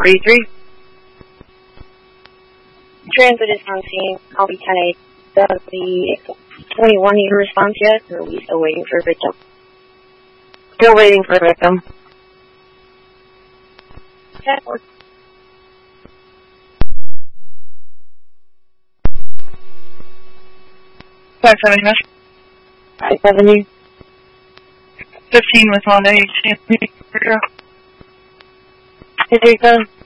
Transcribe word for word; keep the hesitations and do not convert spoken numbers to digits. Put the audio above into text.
forty-three. Transit is on scene. I'll be ten eight. Does the twenty-one need a response yet, or are we still waiting for a victim? Still waiting for a victim. ten four. five seventy, miss. five seventy. fifteen with Honda H C. Hey, Jason.